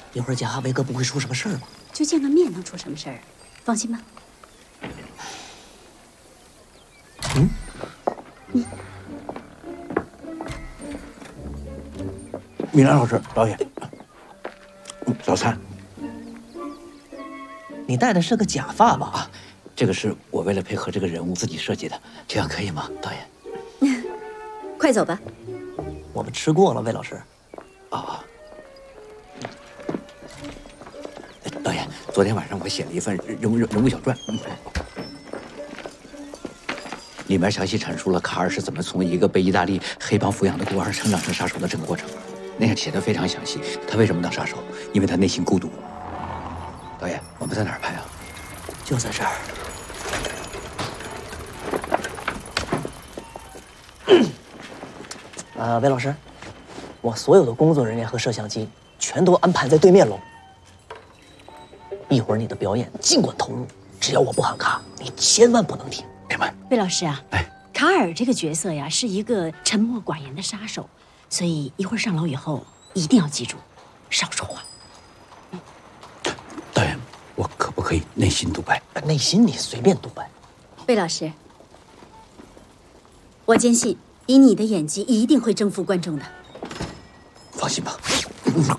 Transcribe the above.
一会儿见哈维哥不会出什么事儿吧？ 就见个面能出什么事儿？放心吧。 米兰老师，导演，早餐。 你戴的是个假发吧？ 啊，这个是我为了配合这个人物自己设计的，这样可以吗，导演？ 快走吧。 我们吃过了，魏老师。 啊。导演，昨天晚上我写了一份人物小传，里面详细阐述了卡尔是怎么从一个被意大利黑帮抚养的孤儿成长成杀手的整个过程。那样写的非常详细。他为什么当杀手？因为他内心孤独。导演，我们在哪儿拍啊？ 就在这儿。魏老师，我所有的工作人员和摄像机全都安排在对面楼。一会儿你的表演尽管投入，只要我不喊卡，你千万不能停。 明白。 魏老师啊， 哎， 卡尔这个角色呀，是一个沉默寡言的杀手，所以一会儿上楼以后一定要记住，少说话。 导演，我可不可以内心独白？ 内心你随便独白。 魏老师，我坚信以你的演技一定会征服观众的。 放心吧。